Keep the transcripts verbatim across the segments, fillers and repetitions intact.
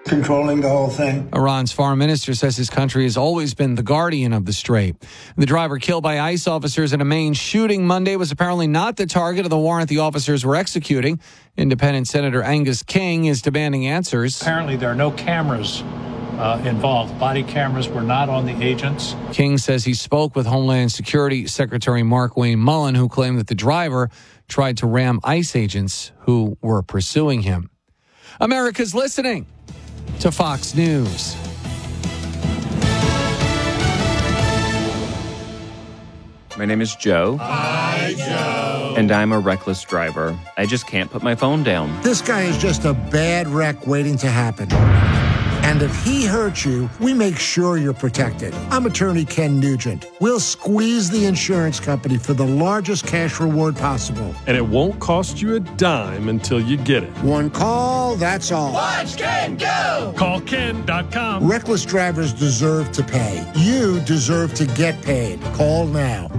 controlling the whole thing. Iran's foreign minister says his country has always been the guardian of the strait. The driver killed by ICE officers in a Maine shooting Monday was apparently not the target of the warrant the officers were executing. Independent Senator Angus King is demanding answers. Apparently there are no cameras uh, involved. Body cameras were not on the agents. King says he spoke with Homeland Security Secretary Markwayne Mullin, who claimed that the driver tried to ram ICE agents who were pursuing him. America's listening to Fox News. My name is Joe. Hi, Joe. And I'm a reckless driver. I just can't put my phone down. This guy is just a bad wreck waiting to happen. And if he hurts you, we make sure you're protected. I'm attorney Ken Nugent. We'll squeeze the insurance company for the largest cash reward possible. And it won't cost you a dime until you get it. One call, that's all. Watch Ken go! Call Ken dot com. Reckless drivers deserve to pay. You deserve to get paid. Call now.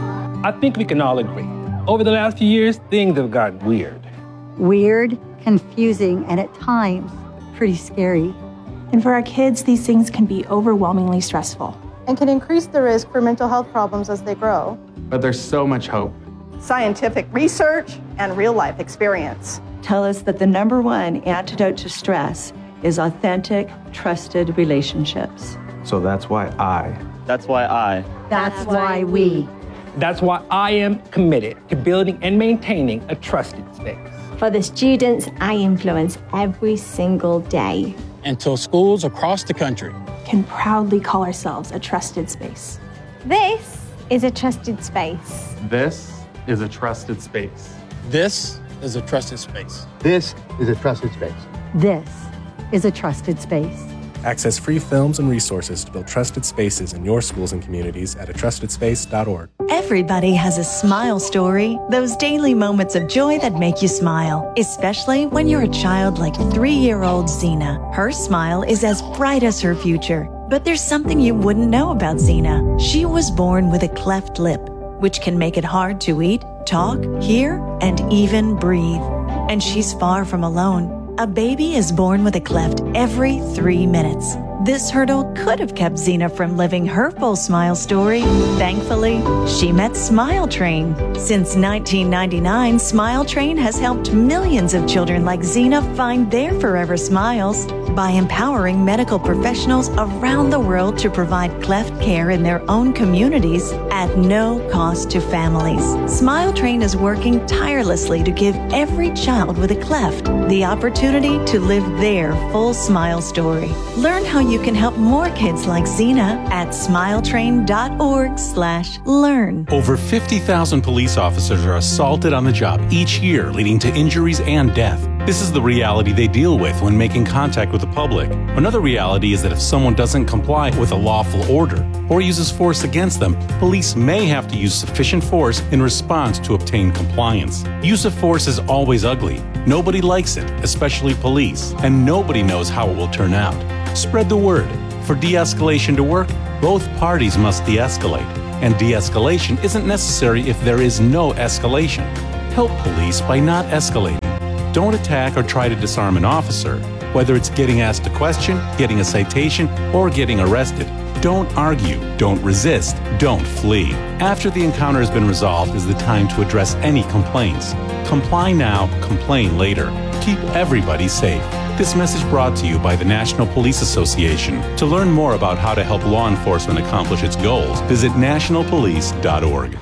I think we can all agree. Over the last few years, things have gotten weird. Weird, confusing, and at times, pretty scary. And for our kids, these things can be overwhelmingly stressful. And can increase the risk for mental health problems as they grow. But there's so much hope. Scientific research and real-life experience tell us that the number one antidote to stress is authentic, trusted relationships. So that's why I. That's why I. That's why we. That's why I am committed to building and maintaining a trusted space. For the students I influence every single day. Until schools across the country can proudly call ourselves a trusted space. This is a trusted space. This is a trusted space. This is a trusted space. This is a trusted space. This is a trusted space. Access free films and resources to build trusted spaces in your schools and communities at a trusted space dot org. Everybody has a smile story, those daily moments of joy that make you smile, especially when you're a child like three-year-old Xena. Her smile is as bright as her future, but there's something you wouldn't know about Xena. She was born with a cleft lip, which can make it hard to eat, talk, hear, and even breathe. And she's far from alone. A baby is born with a cleft every three minutes. This hurdle could have kept Xena from living her full smile story. Thankfully, she met Smile Train. Since nineteen ninety-nine, Smile Train has helped millions of children like Xena find their forever smiles by empowering medical professionals around the world to provide cleft care in their own communities at no cost to families. Smile Train is working tirelessly to give every child with a cleft the opportunity to live their full smile story. Learn how you can help more kids like Xena at smiletrain dot org slash learn. Over fifty thousand police officers are assaulted on the job each year, leading to injuries and death. This is the reality they deal with when making contact with the public. Another reality is that if someone doesn't comply with a lawful order or uses force against them, police may have to use sufficient force in response to obtain compliance. Use of force is always ugly. Nobody likes it, especially police, and nobody knows how it will turn out. Spread the word. For de-escalation to work, both parties must de-escalate. And de-escalation isn't necessary if there is no escalation. Help police by not escalating. Don't attack or try to disarm an officer, whether it's getting asked a question, getting a citation, or getting arrested. Don't argue, don't resist, don't flee. After the encounter has been resolved is the time to address any complaints. Comply now, complain later. Keep everybody safe. This message brought to you by the National Police Association. To learn more about how to help law enforcement accomplish its goals, visit national police dot org.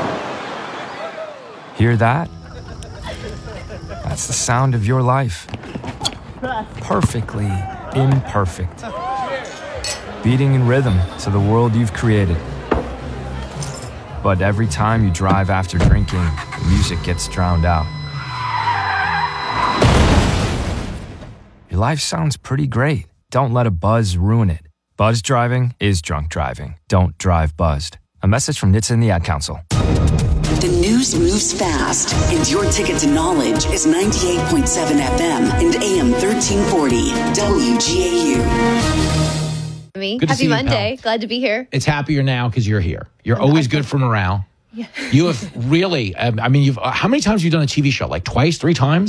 Hear that? That's the sound of your life. Perfectly imperfect. Beating in rhythm to the world you've created. But every time you drive after drinking, the music gets drowned out. Your life sounds pretty great. Don't let a buzz ruin it. Buzz driving is drunk driving. Don't drive buzzed. A message from N H T S A and the Ad Council. The news moves fast, and your ticket to knowledge is ninety-eight point seven F M and A M thirteen forty W G A U. Me. Good to Happy see you, Monday. pal. Glad to be here. It's happier now because you're here. You're always good for morale. Yeah. You have really, um, I mean, you've, uh, how many times have you done a T V show? Like twice, three times?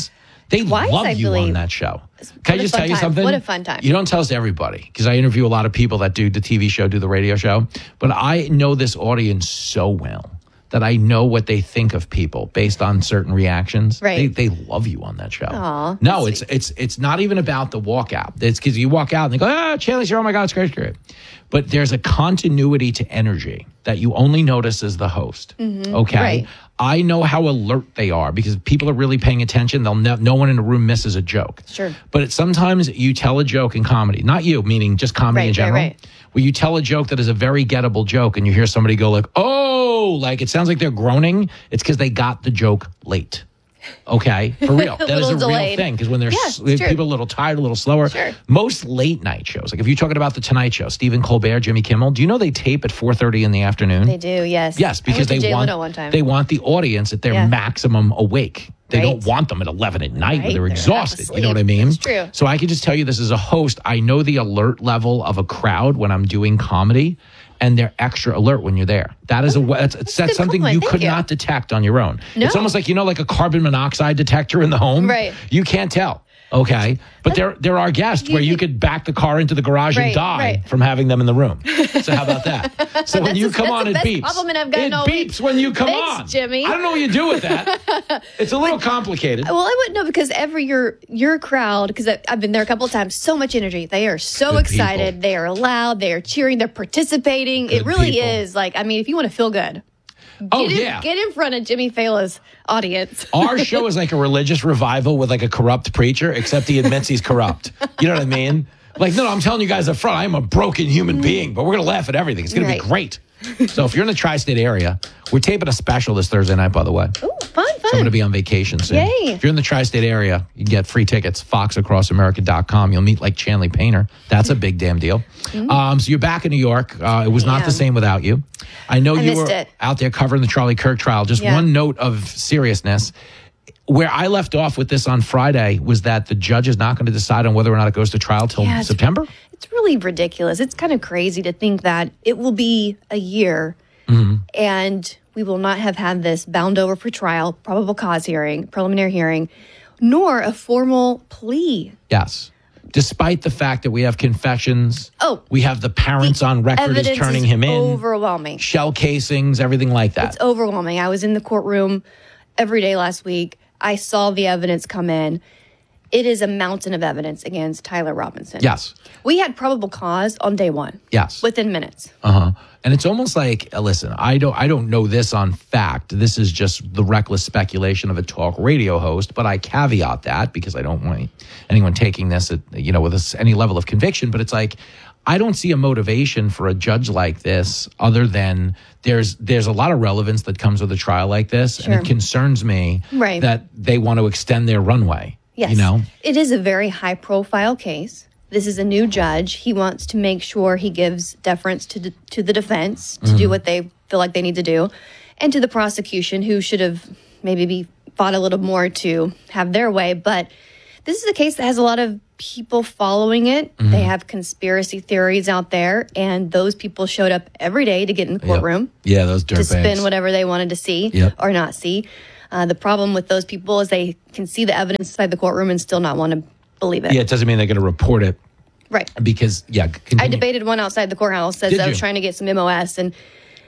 They Twice, love I you believe. on that show. Can I a just fun tell you time. something? What a fun time. You don't tell this to everybody because I interview a lot of people that do the T V show, do the radio show. But I know this audience so well that I know what they think of people based on certain reactions. Right. They, they love you on that show. Aw, no, it's it's it's not even about the walkout. It's because you walk out and they go, ah, Chandler's here. Oh my God, it's great, great. But there's a continuity to energy that you only notice as the host. Mhm. Okay. Right. I know how alert they are because people are really paying attention. They'll ne- no one in the room misses a joke. Sure. But it, sometimes you tell a joke in comedy, not you, meaning just comedy Right, in right, general, right. where you tell a joke that is a very gettable joke and you hear somebody go like, oh, like it sounds like they're groaning. It's because they got the joke late. Okay, for real. That is a little real delayed. thing because when they're Yeah, s- it's true. people are a little tired, a little slower. Sure. Most late night shows, like if you're talking about the Tonight Show, Stephen Colbert, Jimmy Kimmel, do you know they tape at four thirty in the afternoon? They do, yes. Yes, I because went to they Jay want Leno one time. they want the audience at their Yeah. maximum awake. They Right. don't want them at eleven at night when Right, they're they're half exhausted. You know what I asleep. mean? That's true. So I can just tell you this as a host, I know the alert level of a crowd when I'm doing comedy, and they're extra alert when you're there. That is a that's, that's good something compliment. you Thank could you. not detect on your own. No. It's almost like you know, like a carbon monoxide detector in the home. Right. You can't tell. Okay, but there there are guests where you could back the car into the garage and Right, die right. from having them in the room. So how about that? So when That's you the- come that's on, the it best beeps. compliment I've gotten It all beeps week. when you come Thanks, on, Jimmy. I don't know what you do with that. It's a little complicated. Well, I wouldn't know because every your your crowd, because I've been there a couple of times, so much energy. They are so Good excited. people. They are loud. They are cheering. They're participating. it Good really people. is like, I mean, if you want to feel good, Oh, get in, yeah. get in front of Jimmy Fallon's audience. Our show is like a religious revival with like a corrupt preacher, except he admits he's corrupt. You know what I mean? Like, no, no, I'm telling you guys up front, I am a broken human being, but we're going to laugh at everything. It's going Right. to be great. So if you're in the tri-state area, we're taping a special this Thursday night, by the way. Ooh, fun, So I'm fun. going to be on vacation soon. Yay. If you're in the tri-state area, you can get free tickets, fox across america dot com. You'll meet like Chanley Painter. That's a big damn deal. Um, so you're back in New York. Uh, it was not the am. same without you. I know I you missed were it. out there covering the Charlie Kirk trial. Just Yeah. one note of seriousness. Where I left off with this on Friday was that the judge is not going to decide on whether or not it goes to trial till Yeah, it's- September. It's really ridiculous. It's kind of crazy to think that it will be a year Mm-hmm. and we will not have had this bound over for trial, probable cause hearing, preliminary hearing, nor a formal plea. Yes. Despite the fact that we have confessions, Oh, we have the parents on record as evidence turning is him in, overwhelming. shell casings, everything like that. It's overwhelming. I was in the courtroom every day last week. I saw the evidence come in. It is a mountain of evidence against Tyler Robinson. Yes. We had probable cause on day one. Yes. Within minutes. Uh-huh. And it's almost like, uh, listen, I don't I don't know this on fact. This is just the reckless speculation of a talk radio host, but I caveat that because I don't want anyone taking this at, you know, with this, any level of conviction, but it's like I don't see a motivation for a judge like this other than there's there's a lot of relevance that comes with a trial like this, Sure. and it concerns me Right. that they want to extend their runway. Yes. You know? It is a very high profile case. This is a new judge. He wants to make sure he gives deference to, the to the defense to do what they feel like they need to do, and to the prosecution, who should have maybe be fought a little more to have their way. But this is a case that has a lot of people following it. They have conspiracy theories out there, and those people showed up every day to get in the courtroom Yeah, those to dirtbags. spin whatever they wanted to see Yep. or not see. Uh, the problem with those people is they can see the evidence inside the courtroom and still not want to believe it. Yeah, it doesn't mean they're going to report it Right. because, yeah, continue. I debated one outside the courthouse as Did I was you? trying to get some M O S, and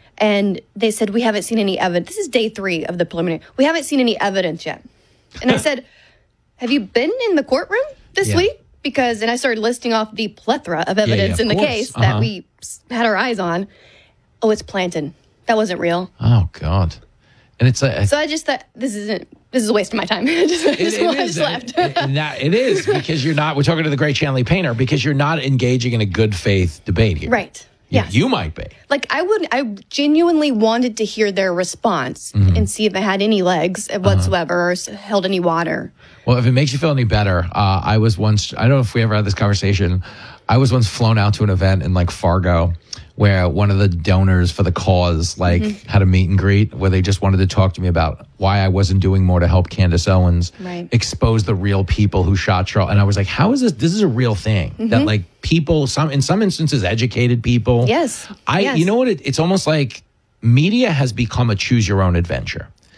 and they said, we haven't seen any evidence. This is day three of the preliminary. We haven't seen any evidence yet. And I said, have you been in the courtroom this Yeah. week? Because, and I started listing off the plethora of evidence yeah, in of the course. case Uh-huh. that we s- had our eyes on. Oh, it's planted. That wasn't real. Oh, God. And it's a... So I just thought, this isn't, this is a waste of my time. just, It, just it I is, just left. It, it- that- it is because you're not, we're talking to the great Chanley Painter, because you're not engaging in a good faith debate here. Right. You, Yes. you might be. Like I would, I genuinely wanted to hear their response Mm-hmm. and see if it had any legs Uh-huh. whatsoever or s- held any water. Well, if it makes you feel any better, uh, I was once, I don't know if we ever had this conversation. I was once flown out to an event in like Fargo where one of the donors for the cause like Mm-hmm. had a meet and greet where they just wanted to talk to me about why I wasn't doing more to help Candace Owens Right. expose the real people who shot Charles. And I was like, how is this? This is a real thing that like people, some in some instances, educated people. Yes. I, Yes. you know what? It, it's almost like media has become a choose your own adventure.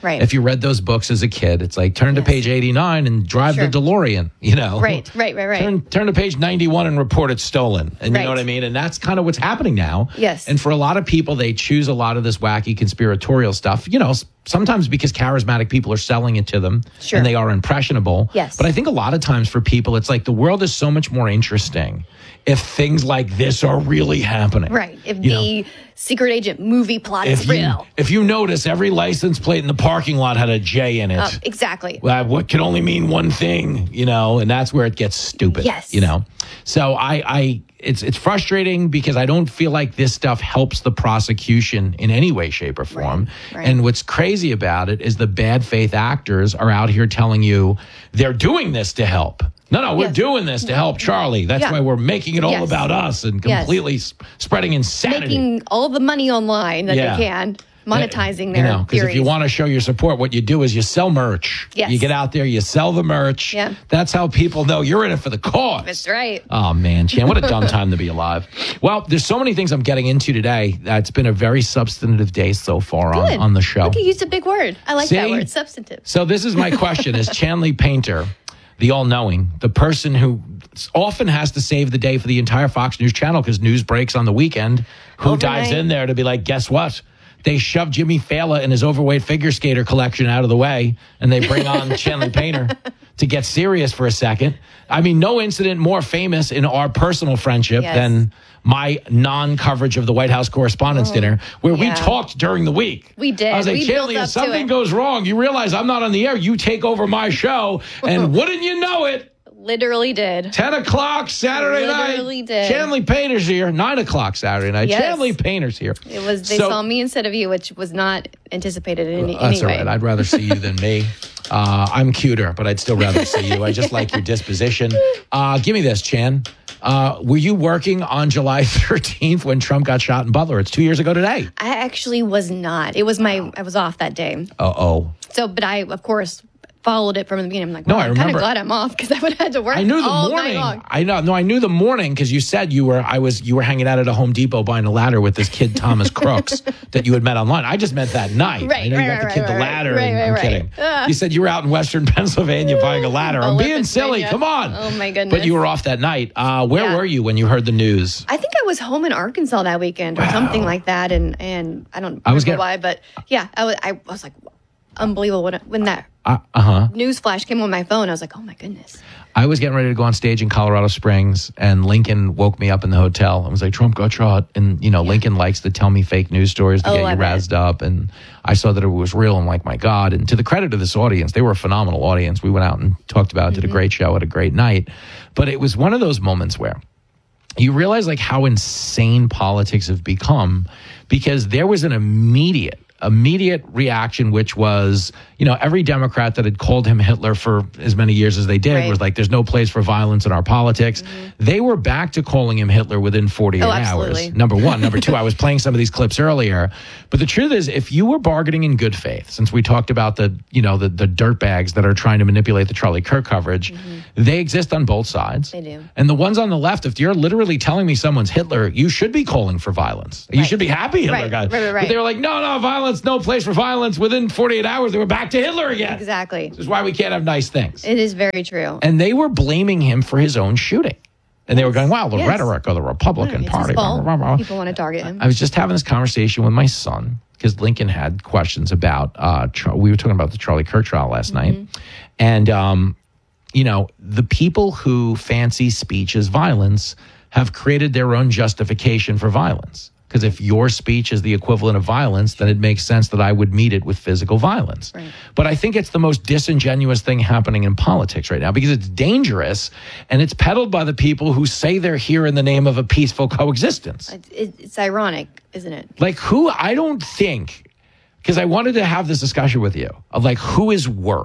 Right. If you read those books as a kid, it's like turn to page eighty-nine and drive Sure. the DeLorean, you know? Right, right, right, right. Turn, turn to page ninety-one and report it's stolen. And you Right. know what I mean? And that's kind of what's happening now. Yes. And for a lot of people, they choose a lot of this wacky conspiratorial stuff, you know, s- sometimes because charismatic people are selling it to them Sure. and they are impressionable. Yes. But I think a lot of times for people, it's like the world is so much more interesting if things like this are really happening. Right. If You the secret agent movie plot If is you, real. if you notice, every license plate in the parking lot had a J in it. Uh, exactly. Well, what can only mean one thing, you know, and that's where it gets stupid. Yes. You know, so I, I, it's it's frustrating because I don't feel like this stuff helps the prosecution in any way, shape, or form. Right, right. And what's crazy about it is the bad faith actors are out here telling you they're doing this to help. No, no, we're Yes. doing this to help Charlie. That's Yeah. why we're making it all Yes. about us and Yes. completely s- spreading insanity. Making all the money online that Yeah. they can, monetizing their You know, because theories. if you want to show your support, what you do is you sell merch. Yes. You get out there, you sell the merch. Yeah. That's how people know you're in it for the cause. That's right. Oh, man, Chan, what a dumb time to be alive. Well, there's so many things I'm getting into today. Uh, It's been a very substantive day so far on, Good. on the show. Look, you used a big word. I like that See? word, substantive. So this is my question. Is Chanley Painter, the all-knowing, the person who often has to save the day for the entire Fox News channel because news breaks on the weekend, who Overnight. dives in there to be like, guess what? They shove Jimmy Fallon and his overweight figure skater collection out of the way, and they bring on Chanley Painter to get serious for a second. I mean, no incident more famous in our personal friendship Yes. than my non-coverage of the White House Correspondents' Dinner, where we yeah. talked during the week. We did. I was like, We built Chanley, up if to something it. goes wrong, you realize I'm not on the air. You take over my show, and wouldn't you know it? Literally did. ten o'clock Saturday Literally night. did. Chanley Painter's here. nine o'clock Saturday night. Yes. Chanley Painter's here. It was. They So- saw me instead of you, which was not anticipated in any, That's all anyway. right. I'd rather see you than me. Uh, I'm cuter, but I'd still rather see you. I just like your disposition. Uh, give me this, Chan. Uh, were you working on July thirteenth when Trump got shot in Butler? It's two years ago today. I actually was not. It was my. I was off that day. Uh-oh. So, but I, of course, followed it from the beginning. I'm like, No, wow, I I'm kind of remember- glad I'm off because I would have had to work I knew the all morning. night long. I know. No, I knew the morning because you said you were. I was. You were hanging out at a Home Depot buying a ladder with this kid Thomas Crooks that you had met online. I just meant that night. Right, I know right, you got the right, kid right, the right, ladder. right, and, right, I'm right. kidding. Ugh. You said you were out in Western Pennsylvania buying a ladder. I'm being Olympus, silly. yeah. Come on. Oh my goodness. But you were off that night. Uh, where Yeah. were you when you heard the news? I think I was home in Arkansas that weekend or something like that, and and I don't I was remember getting- why, but yeah, I was I was like unbelievable when when that Uh huh. news flash came on my phone. I was like, oh my goodness. I was getting ready to go on stage in Colorado Springs, and Lincoln woke me up in the hotel. I was like, Trump got shot. And, you know, Lincoln likes to tell me fake news stories to Oh, get I you bet. razzed up. And I saw that it was real. I'm like, my God. And to the credit of this audience, they were a phenomenal audience. We went out and talked about it, did a great show, had a great night. But it was one of those moments where you realize like how insane politics have become because there was an immediate immediate reaction, which was, you know, every Democrat that had called him Hitler for as many years as they did Right. was like, there's no place for violence in our politics. They were back to calling him Hitler within forty-eight Oh, hours. absolutely. Number one. Number two, I was playing some of these clips earlier. But the truth is, if you were bargaining in good faith, since we talked about the, you know, the, the dirtbags that are trying to manipulate the Charlie Kirk coverage, they exist on both sides. They do. And the ones on the left, if you're literally telling me someone's Hitler, you should be calling for violence. You should be happy Hitler Right, got. right, right, right. But they were like, no, no, violence, no place for violence. Within forty-eight hours, they were back to Hitler again. Exactly. This is why we can't have nice things. It is very true. And they were blaming him for his own shooting. And they were going, wow, the Yes. rhetoric of the Republican It's Party. his blah, fault. blah, blah, blah. People want to target him. I was just having this conversation with my son because Lincoln had questions about, uh, Char- we were talking about the Charlie Kirk trial last Mm-hmm. night. And, um, you know, the people who fancy speech as violence have created their own justification for violence. Because if your speech is the equivalent of violence, then it makes sense that I would meet it with physical violence. Right. But I think it's the most disingenuous thing happening in politics right now because it's dangerous and it's peddled by the people who say they're here in the name of a peaceful coexistence. It, it, it's ironic, isn't it? Like who, I don't think, because I wanted to have this discussion with you of like who is worse,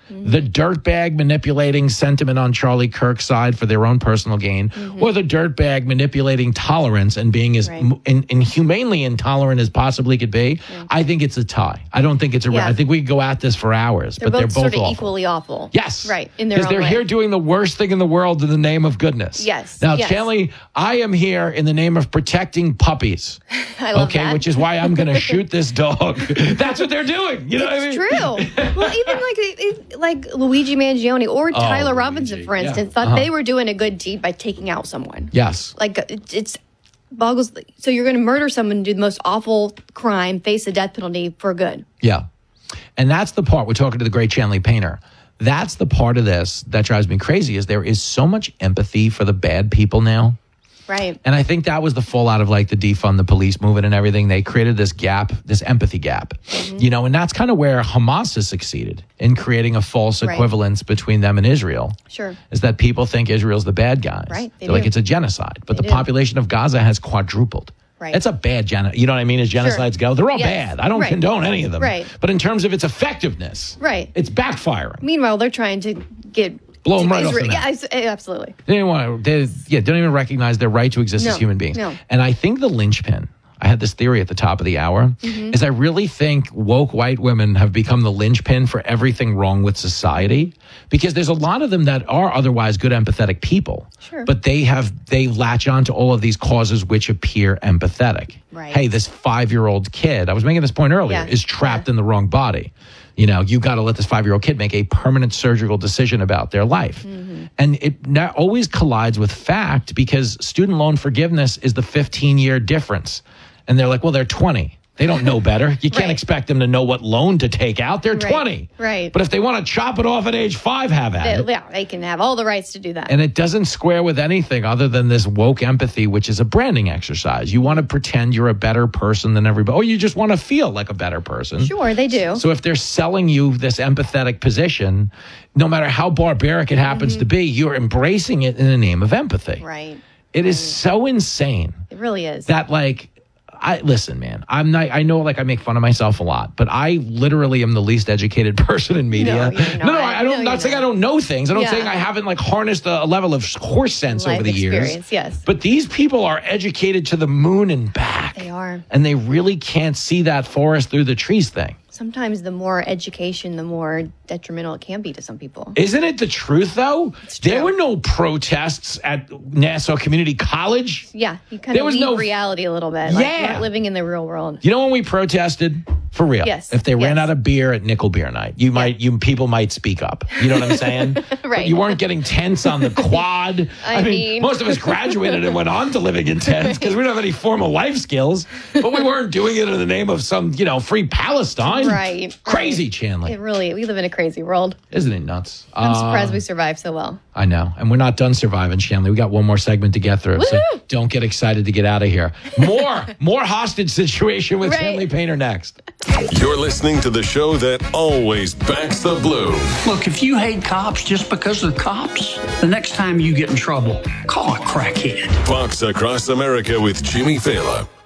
Mm-hmm. The dirtbag manipulating sentiment on Charlie Kirk's side for their own personal gain, mm-hmm. or the dirtbag manipulating tolerance and being as right. m- in, inhumanely intolerant as possibly could be. Yeah. I think it's a tie. I don't think it's a. Yeah. I think we could go at this for hours, they're but both they're both sort of awful. equally awful. Yes, right. In their own because they're way. here doing the worst thing in the world in the name of goodness. Yes. Now, yes. Chanley, I am here in the name of protecting puppies. I love okay, that. which is why I'm going to shoot this dog. That's what they're doing. You know it's what I mean? True. Well, even like it, like Luigi Mangione or Tyler oh, Robinson, for instance, yeah. thought uh-huh. they were doing a good deed by taking out someone. Yes. Like it, it's boggles. So you're going to murder someone, do the most awful crime, face the death penalty for good. Yeah. And that's the part, we're talking to the great Chanley Painter. That's the part of this that drives me crazy, is there is so much empathy for the bad people now. Right. And I think that was the fallout of like the defund the police movement and everything. They created this gap, this empathy gap, mm-hmm. you know, and that's kind of where Hamas has succeeded in creating a false right. equivalence between them and Israel. Sure. Is that people think Israel's the bad guys. Right. They They're do. like it's a genocide. But they the do. population of Gaza has quadrupled. Right. It's a bad genocide. You know what I mean? As genocides sure. go, they're all yes. bad. I don't right. condone any of them. Right. But in terms of its effectiveness, right. it's backfiring. Meanwhile, they're trying to get blow them right off the yeah, map. absolutely. They don't want to. They, yeah, don't even recognize their right to exist no, as human beings. No. And I think the linchpin. I had this theory at the top of the hour. Mm-hmm. Is I really think woke white women have become the linchpin for everything wrong with society, because there's a lot of them that are otherwise good, empathetic people. Sure. But they have they latch on to all of these causes which appear empathetic. Right. Hey, this five-year-old kid, I was making this point earlier, yeah. is trapped yeah. in the wrong body. You know, you got to let this five-year-old kid make a permanent surgical decision about their life. Mm-hmm. And it not always collides with fact, because student loan forgiveness is the fifteen-year difference. And they're like, well, they're twenty. They don't know better. You can't right. expect them to know what loan to take out. They're right. twenty. Right. But if they want to chop it off at age five, have at they, it. Yeah, they can have all the rights to do that. And it doesn't square with anything other than this woke empathy, which is a branding exercise. You want to pretend you're a better person than everybody. Or you just want to feel like a better person. Sure, they do. So if they're selling you this empathetic position, no matter how barbaric it happens mm-hmm. to be, you're embracing it in the name of empathy. Right. It right. is so insane. It really is. That like... I listen, man. I'm not. I know, like I make fun of myself a lot, but I literally am the least educated person in media. No, you're not. no, no I don't. No, not saying not. I don't know things. I don't yeah. saying I haven't like harnessed a, a level of horse sense Life over the experience, years. Yes, but these people are educated to the moon and back. They are, and they really can't see that forest through the trees thing. Sometimes the more education, the more detrimental it can be to some people. Isn't it the truth, though? It's true. There were no protests at Nassau Community College. Yeah, you kind there of was leave no... reality a little bit. Like, yeah. you're not living in the real world. You know when we protested? For real. Yes. If they ran yes. out of beer at Nickel Beer Night, you might, you people might speak up. You know what I'm saying? Right. But you weren't getting tents on the quad. I, I mean, mean, most of us graduated and went on to living in tents because we don't have any formal life skills. But we weren't doing it in the name of some, you know, free Palestine. Right. Crazy, right. Chanley. It really, we live in a crazy world. Isn't it nuts? I'm uh, surprised we survived so well. I know. And we're not done surviving, Chanley. We got one more segment to get through. Woo! So don't get excited to get out of here. More, more hostage situation with right. Chanley Painter next. You're listening to the show that always backs the blue. Look, if you hate cops just because they're cops, the next time you get in trouble, call a crackhead. Fox Across America with Jimmy Fallon.